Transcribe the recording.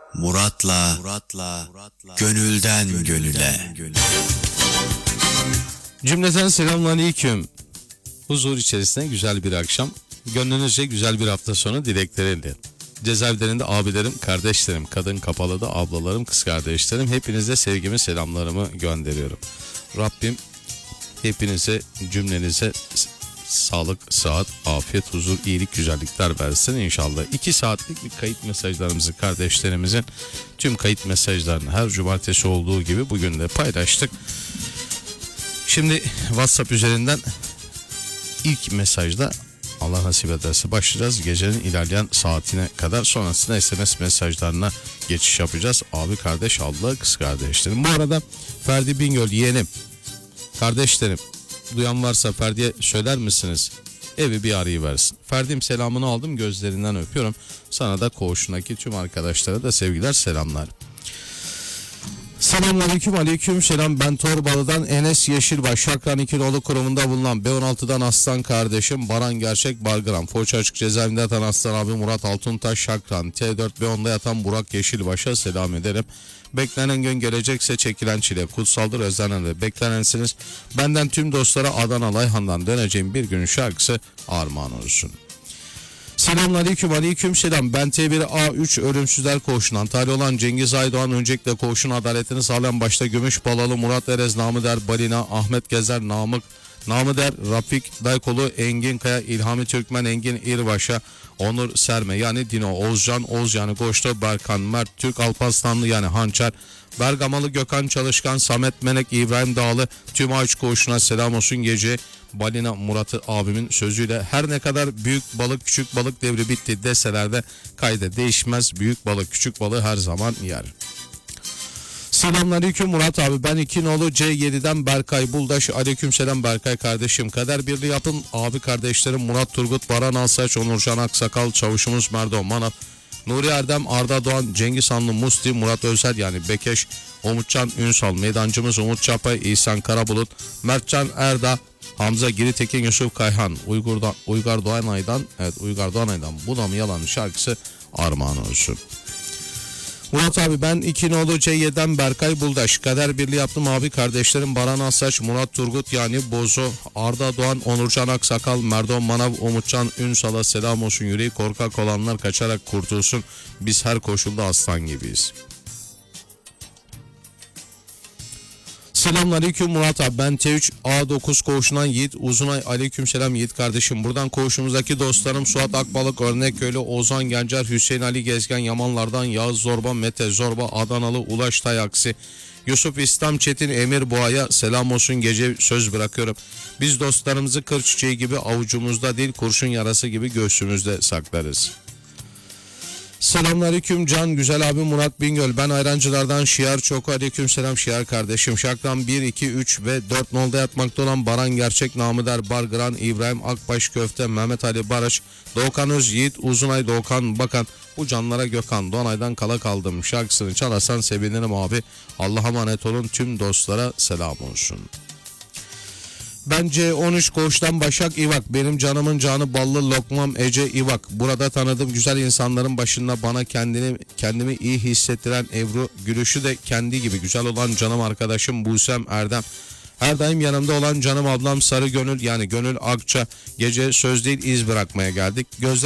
Murat'la gönülden gönüle. Cümleten selamünaleyküm. Huzur içerisinde güzel bir akşam, gönlünüzce güzel bir hafta sonu dilekleriyle. Cezaevlerinde abilerim, kardeşlerim, kadın kapalıda ablalarım, kız kardeşlerim, hepinize sevgimi, selamlarımı gönderiyorum. Rabbim hepinize, cümlenize sağlık, sıhhat, afiyet, huzur, iyilik, güzellikler versin inşallah. 2 saatlik bir kayıt mesajlarımızı kardeşlerimizin tüm kayıt mesajlarını her cumartesi olduğu gibi bugün de paylaştık. Şimdi WhatsApp üzerinden ilk mesajda Allah nasip ederse başlayacağız. Gecenin ilerleyen saatine kadar, sonrasında SMS mesajlarına geçiş yapacağız. Abi, kardeş, abla, kız kardeşlerim. Bu arada Ferdi Bingöl yeğenim, kardeşlerim, duyan varsa Ferdi'ye söyler misiniz? Evi bir arayıversin. Ferdi'm, selamını aldım, gözlerinden öpüyorum. Sana da koğuşundaki tüm arkadaşlara da sevgiler, selamlar. Selamünaleyküm, aleyküm selam. Ben Torbalı'dan Enes Yeşilbaş, Şakran İkinoğlu kurumunda bulunan B16'dan Aslan kardeşim Baran Gerçek Bargram, Foça Açık Cezaevinde yatan Aslan abi Murat Altuntaş Şakran, T4 B10'da yatan Burak Yeşilbaş'a selam ederim. Beklenen gün gelecekse çekilen çile kutsaldır, özlenen ve beklenensiniz. Benden tüm dostlara Adana Layhan'dan döneceğim bir gün şarkısı armağan olsun. Selamünaleyküm, aleyküm selam. Ben T1A3 Ölümsüzler Koğuşu'ndan tali olan Cengiz Aydoğan, öncelikle koğuşun adaletini sağlayan başta Gümüşbalalı Murat Erez, namı der Balina, Ahmet Gezer, namı der Rafik Daykolu, Engin Kaya, İlhami Türkmen, Engin İrbaş'a, Onur Serme yani Dino, Oğuzcan, Oğuz yani Koçta, Berkan, Mert Türk, Alparslanlı yani Hançer, Bergamalı Gökhan Çalışkan, Samet Menek, İbrahim Dağlı, tüm Ağaç Koğuşu'na selam olsun. Gece Balina Murat'ı abimin sözüyle her ne kadar büyük balık küçük balık devri bitti deseler de kayda değişmez, büyük balık küçük balığı her zaman yer. Selamünaleyküm Murat abi, ben İkinoğlu C7'den Berkay Buldaş. Aleykümselam Berkay kardeşim. Kader birliği yapın abi kardeşlerim Murat Turgut, Baran Alsaç, Onurcan Aksakal, çavuşumuz Merdo Manav, Nuri Erdem, Arda Doğan, Cengiz Hanlı, Musti, Murat Özel yani Bekeş, Umutcan Ünsal, meydancımız Umut Çapay, İhsan Karabulut, Mertcan Erda, Hamza Giritekin, Yusuf Kayhan, Uygar Doğanay'dan Bu da mı yalan şarkısı armağan olsun. Murat abi, ben İkinoğlu C7'den Berkay Buldaş. Kader birliği yaptım abi kardeşlerim Baran Asaç, Murat Turgut yani Bozo, Arda Doğan, Onurcan Aksakal, Merdon Manav, Umutcan Ünsal'a selam olsun. Yüreği korkak olanlar kaçarak kurtulsun. Biz her koşulda aslan gibiyiz. Selamünaleyküm Murat abi, ben T3 A9 koğuşundan Yiğit Uzunay. Aleykümselam Yiğit kardeşim. Buradan koğuşumuzdaki dostlarım Suat Akbalık, Örnekköylü, Ozan Gencer, Hüseyin Ali Gezgen, Yamanlardan Yağız Zorba, Mete Zorba, Adanalı Ulaş Tayaksi, Yusuf İslam Çetin, Emir Boğa'ya selam olsun. Gece söz bırakıyorum. Biz dostlarımızı kır çiçeği gibi avucumuzda değil, kurşun yarası gibi göğsümüzde saklarız. Selamünaleyküm Can güzel abi Murat Bingöl. Ben Ayrancılardan Şiar Çoku. Aleykümselam Şiar kardeşim. Şakran 1, 2, 3 ve 4 nolda yatmakta olan Baran Gerçek, namı der Bargıran, İbrahim Akbaş Köfte, Mehmet Ali Baraç, Doğukan Öz, Yiğit Uzunay, Doğukan Bakan, bu canlara Gökhan Doğanay'dan kala kaldım şarkısını çalarsan sevinirim abi. Allah'a emanet olun, tüm dostlara selam olsun. Bence 13 koğuştan Başak İvak, benim canımın canı ballı lokmam Ece İvak. Burada tanıdığım güzel insanların başında bana kendimi iyi hissettiren Ebru, gülüşü de kendi gibi güzel olan canım arkadaşım Busem Erdem. Her daim yanımda olan canım ablam Sarı Gönül yani Gönül Akça. Gece söz değil iz bırakmaya geldik.